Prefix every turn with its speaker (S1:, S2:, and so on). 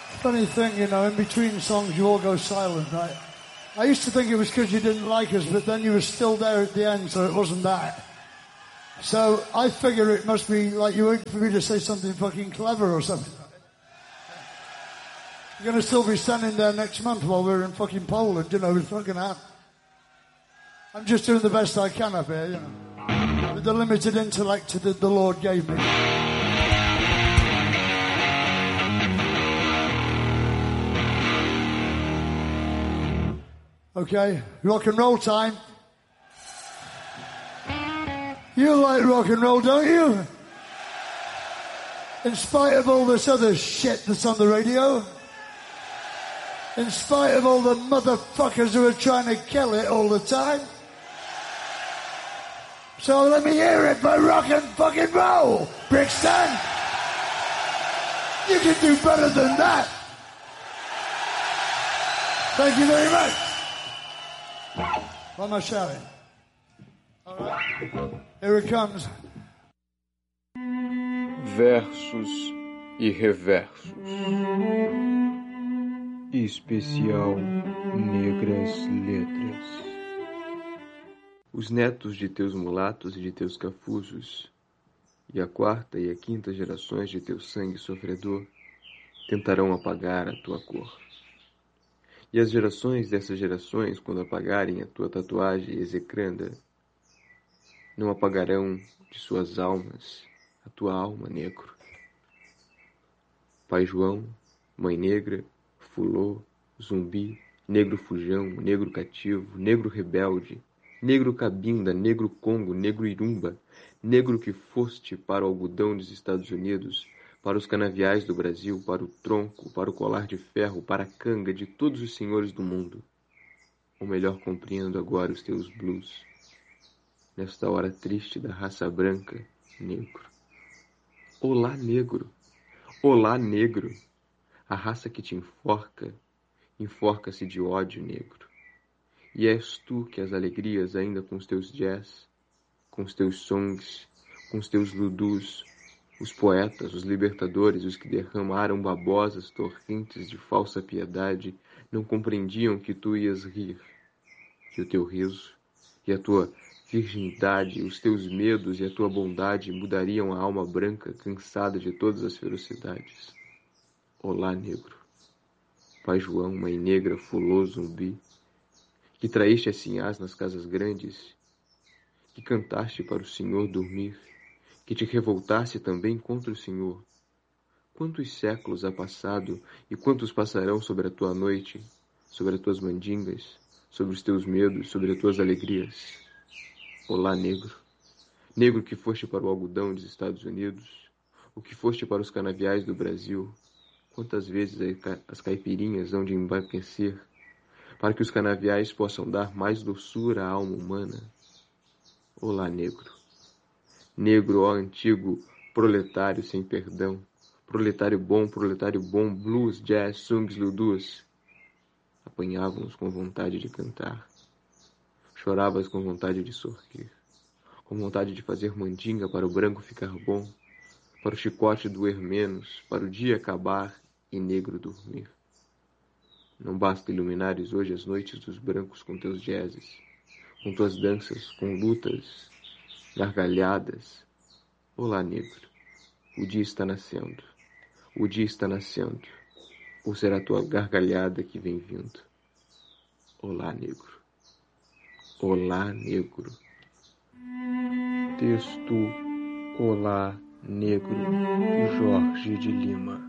S1: Funny thing, you know, in between songs you all go silent, right? I used to think it was because you didn't like us, but then you were still there at the end, so it wasn't that. So I figure it must be like you wait for me to say something fucking clever or something. You're going to still be standing there next month while we're in fucking Poland, you know, with fucking out. I'm just doing the best I can up here, you know, with the limited intellect that the Lord gave me. Okay, rock and roll time. You like rock and roll, don't you? In spite of all this other shit that's on the radio. In spite of all the motherfuckers who are trying to kill it all the time. So let me hear it for rock and fucking roll, Brixton. You can do better than that. Thank you very much. Why am I shouting? All right. Here it comes.
S2: Versos e reversos. Especial Negras Letras. Os netos de teus mulatos e de teus cafuzos, e a quarta e a quinta gerações de teu sangue sofredor, tentarão apagar a tua cor. E as gerações dessas gerações, quando apagarem a tua tatuagem execranda, não apagarão de suas almas a tua alma, negro. Pai João, Mãe Negra, Fulô, Zumbi, Negro Fujão, Negro Cativo, Negro Rebelde, Negro Cabinda, Negro Congo, Negro Irumba, negro que foste para o algodão dos Estados Unidos, para os canaviais do Brasil, para o tronco, para o colar de ferro, para a canga de todos os senhores do mundo. Ou melhor, compreendo agora os teus blues. Nesta hora triste da raça branca, negro. Olá, negro. Olá, negro. A raça que te enforca, enforca-se de ódio, negro. E és tu que as alegrias ainda com os teus jazz, com os teus songs, com os teus ludus, os poetas, os libertadores, os que derramaram babosas torrentes de falsa piedade, não compreendiam que tu ias rir, que o teu riso e a tua virgindade, os teus medos e a tua bondade mudariam a alma branca cansada de todas as ferocidades. Olá, negro. Pai João, Mãe Negra, Fulô, Zumbi, que traíste as sinhás nas casas grandes, que cantaste para o Senhor dormir, que te revoltaste também contra o Senhor. Quantos séculos há passado e quantos passarão sobre a tua noite, sobre as tuas mandingas, sobre os teus medos, sobre as tuas alegrias? Olá, negro. Negro que foste para o algodão dos Estados Unidos, o que foste para os canaviais do Brasil. Quantas vezes as caipirinhas hão de embarquecer para que os canaviais possam dar mais doçura à alma humana? Olá, negro. Negro, ó antigo proletário sem perdão, proletário bom, blues, jazz, songs, ludus. Apanhávamos com vontade de cantar, choravas com vontade de sorrir, com vontade de fazer mandinga para o branco ficar bom, para o chicote doer menos, para o dia acabar e negro dormir. Não basta iluminares hoje as noites dos brancos com teus jazzes, com tuas danças, com lutas, gargalhadas. Olá, negro. O dia está nascendo. O dia está nascendo. Ou será a tua gargalhada que vem vindo? Olá, negro. Olá, negro. Texto Olá, Negro, de Jorge de Lima.